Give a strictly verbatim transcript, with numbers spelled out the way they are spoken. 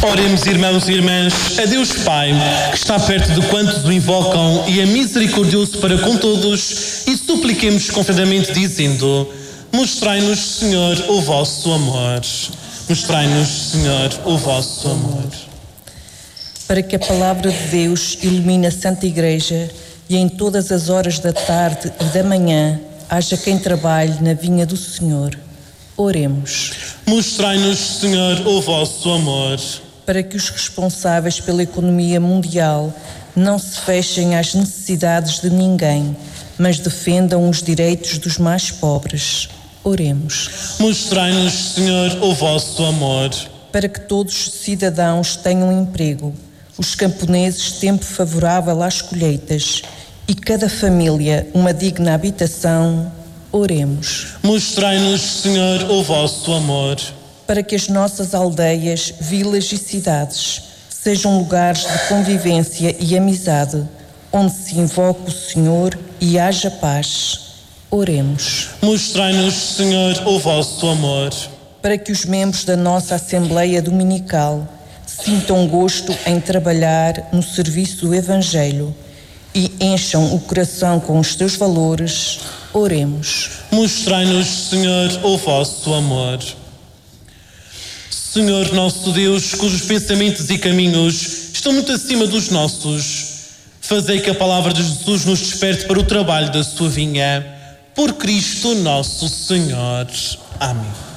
Oremos, irmãos e irmãs, a Deus Pai, que está perto de quantos o invocam e é misericordioso para com todos, e supliquemos confiadamente dizendo: mostrai-nos, Senhor, o vosso amor. Mostrai-nos, Senhor, o vosso amor. Para que a palavra de Deus ilumine a Santa Igreja e em todas as horas da tarde e da manhã haja quem trabalhe na vinha do Senhor. Oremos. Mostrai-nos, Senhor, o vosso amor. Para que os responsáveis pela economia mundial não se fechem às necessidades de ninguém, mas defendam os direitos dos mais pobres. Oremos. Mostrai-nos, Senhor, o vosso amor. Para que todos os cidadãos tenham emprego, os camponeses tempo favorável às colheitas e cada família uma digna habitação. Oremos. Mostrai-nos, Senhor, o vosso amor. Para que as nossas aldeias, vilas e cidades sejam lugares de convivência e amizade, onde se invoque o Senhor e haja paz. Oremos. Mostrai-nos, Senhor, o vosso amor. Para que os membros da nossa Assembleia Dominical sintam gosto em trabalhar no serviço do Evangelho e encham o coração com os teus valores. Oremos. Mostrai-nos, Senhor, o vosso amor. Senhor nosso Deus, cujos pensamentos e caminhos estão muito acima dos nossos, fazei que a palavra de Jesus nos desperte para o trabalho da sua vinha. Por Cristo nosso Senhor. Amém.